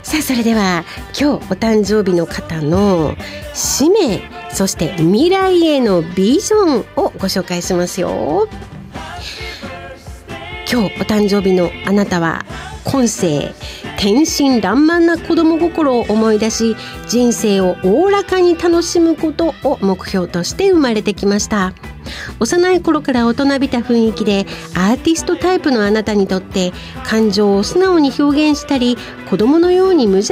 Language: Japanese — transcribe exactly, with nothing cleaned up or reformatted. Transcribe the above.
さあそれでは今日お誕生日の方の使命、そして未来へのビジョンをご紹介しますよ。今日お誕生日のあなたは今世天真爛漫な子供心を思い出し、人生をおおらかに楽しむことを目標として生まれてきました。幼い頃から大人びた雰囲気でアーティストタイプのあなたにとって、感情を素直に表現したり、子供のように無邪